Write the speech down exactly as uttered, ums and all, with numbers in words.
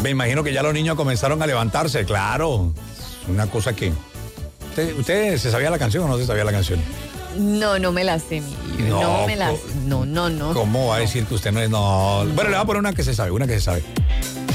Me imagino que ya los niños comenzaron a levantarse, claro. Una cosa que... ¿Usted, usted se sabía la canción o no se sabía la canción? No, no me la sé, mi libro. No, no me la sé. No, no, no. ¿Cómo va a decir que usted no es? No. Bueno, le voy a poner una que se sabe, una que se sabe.